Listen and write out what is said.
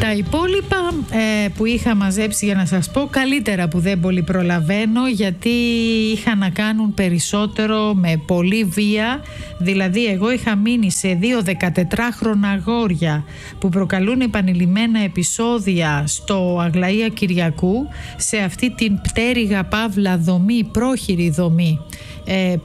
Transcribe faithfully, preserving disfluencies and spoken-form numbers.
Τα υπόλοιπα ε, που είχα μαζέψει, για να σας πω, καλύτερα που δεν πολύ προλαβαίνω, γιατί είχα να κάνουν περισσότερο με πολύ βία. Δηλαδή εγώ είχα μείνει σε δύο δεκατετράχρονα αγόρια που προκαλούν επανειλημμένα επεισόδια στο Αγλαία Κυριακού, σε αυτή την πτέρυγα παύλα δομή, πρόχειρη δομή, ε,